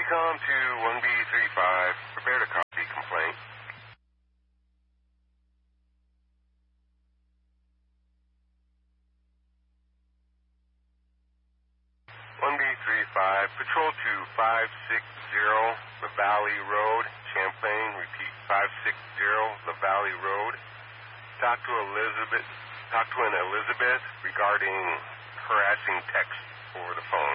Recon to 1B35. Prepare to copy complaint. 1B35. Patrol to 560 La Valley Road, Champlain. Repeat, 560 La Valley Road. Talk to an Elizabeth regarding harassing text over the phone.